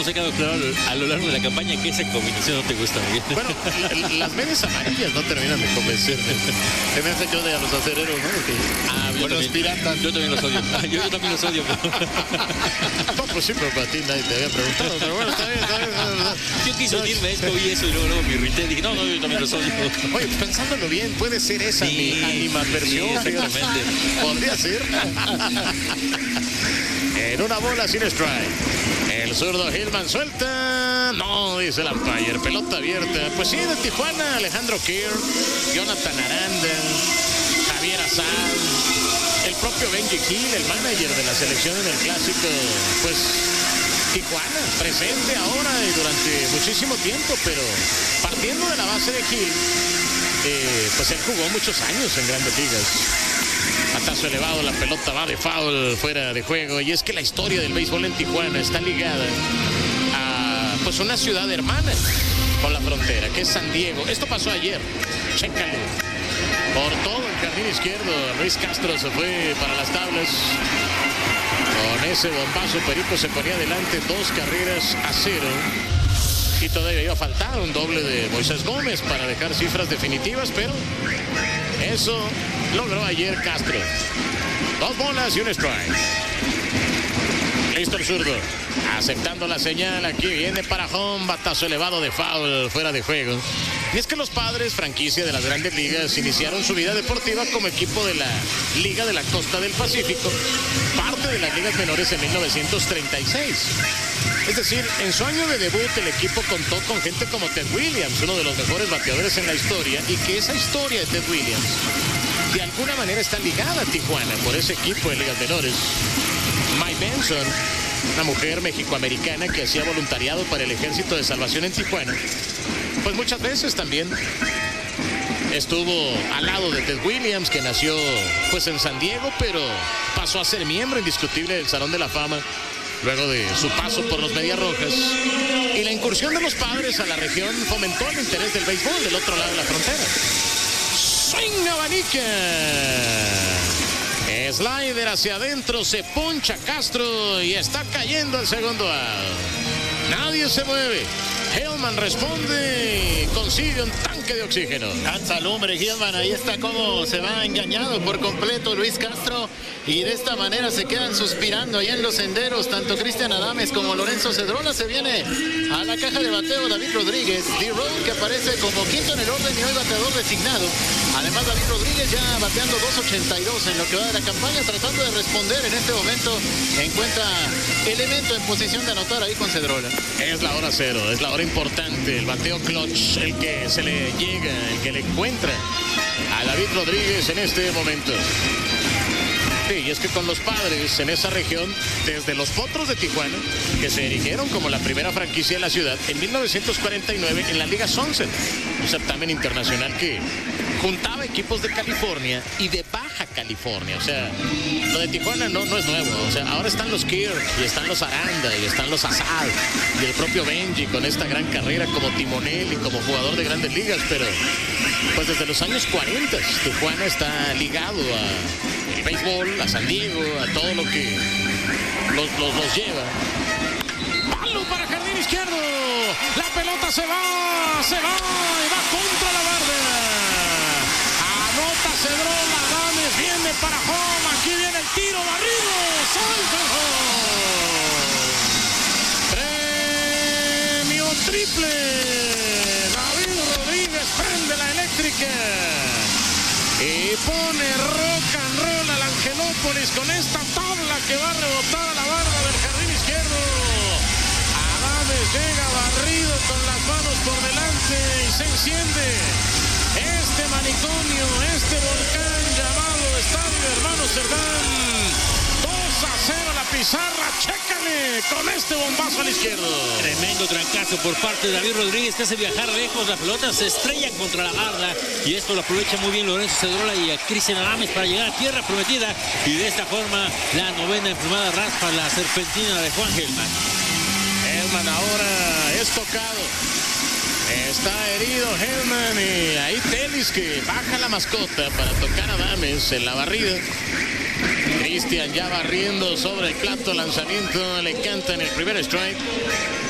nos ha quedado claro a lo largo de la campaña que esa combinación no te gusta, Miguel. Bueno, las medias amarillas no terminan de convencerme. Se me hace que odia a los acereros, ¿no? Yo los piratas. Yo también los odio. Yo también los odio. No, pues sí, pero para ti nadie te había preguntado. Pero bueno, está bien. Yo quise unirme a esto y eso, y luego me irrité. Dije, no, yo también los odio. Oye, pensándolo bien, puede ser esa mi animadversión. Sí, exactamente. Podría ser. En una bola sin strike. El zurdo Hillman suelta. No, dice el umpire. Pelota abierta. Pues sí, de Tijuana, Alejandro Kirk, Jonathan Aranda, Javier Azar, el propio Benji Gil, el manager de la selección en el clásico. Pues Tijuana, presente ahora y durante muchísimo tiempo, pero partiendo de la base de Gil, pues él jugó muchos años en Grandes Ligas. Batazo elevado, la pelota va de foul, fuera de juego. Y es que la historia del béisbol en Tijuana está ligada a pues una ciudad hermana con la frontera, que es San Diego. Esto pasó ayer, chécale. Por todo el jardín izquierdo, Luis Castro se fue para las tablas. Con ese bombazo, Perico se ponía adelante 2-0. Y todavía iba a faltar un doble de Moisés Gómez para dejar cifras definitivas, pero eso logró ayer Castro. 2 bolas y un strike. Listo el zurdo. Aceptando la señal. Aquí viene para home. Batazo elevado de foul. Fuera de juego. Y es que los Padres, franquicia de las Grandes Ligas, iniciaron su vida deportiva como equipo de la Liga de la Costa del Pacífico, parte de las ligas menores en 1936. Es decir, en su año de debut el equipo contó con gente como Ted Williams, uno de los mejores bateadores en la historia, y que esa historia de Ted Williams de alguna manera está ligada a Tijuana por ese equipo de ligas menores. May Benson, una mujer mexicoamericana que hacía voluntariado para el Ejército de Salvación en Tijuana, pues muchas veces también estuvo al lado de Ted Williams, que nació pues en San Diego, pero pasó a ser miembro indiscutible del Salón de la Fama luego de su paso por los Medias Rojas. Y la incursión de los Padres a la región fomentó el interés del béisbol del otro lado de la frontera. Swing abanica. Slider hacia adentro, se poncha Castro y está cayendo el segundo out. Nadie se mueve. Hillman responde y consigue un tanque de oxígeno. Lanza al hombre Hillman, ahí está como se va engañado por completo Luis Castro, y de esta manera se quedan suspirando ahí en los senderos tanto Cristian Adames como Lorenzo Cedrola. Se viene a la caja de bateo David Rodríguez, D-Roll, que aparece como quinto en el orden y hoy bateador designado. Además David Rodríguez ya bateando 2.82 en lo que va de la campaña, tratando de responder en este momento. Encuentra elemento en posición de anotar ahí con Cedrola. Es la hora cero, es la hora importante, el bateo clutch, el que se le llega, el que le encuentra a David Rodríguez en este momento. Sí, y es que con los Padres en esa región, desde los Potros de Tijuana, que se erigieron como la primera franquicia de la ciudad en 1949 en la Liga Sunset, un certamen internacional que juntaba equipos de California y de Baja California. O sea, lo de Tijuana no es nuevo. O sea, ahora están los Kirk y están los Aranda y están los Azad y el propio Benji con esta gran carrera como timonel y como jugador de Grandes Ligas. Pero pues desde los años 40 Tijuana está ligado a el béisbol, a San Diego, a todo lo que los lleva. Palo para jardín izquierdo. La pelota se va y va contra la barda. Anota Cedrola, Adames viene para home. Aquí viene el tiro barrido. Salta el home. Premio triple. David Rodríguez prende la eléctrica y pone rock and roll al Angelópolis con esta tabla que va a rebotar a la barra del jardín izquierdo. Adames llega barrido con las manos por delante y se enciende este manicomio, este volcán llamado Estadio Hermano Cerdán. 2-0 la pizarra, chécale con este bombazo al izquierdo. Tremendo trancazo por parte de David Rodríguez, que hace viajar lejos, la pelota se estrella contra la barda y esto lo aprovecha muy bien Lorenzo Cedrola y a Cristian Adames para llegar a tierra prometida, y de esta forma la novena emplumada raspa la serpentina de Juan Hillman. Hillman ahora es tocado. Está herido Hillman y ahí Telis, que baja la mascota para tocar a Adames en la barrida. Cristian ya barriendo sobre el plato, lanzamiento, le canta en el primer strike.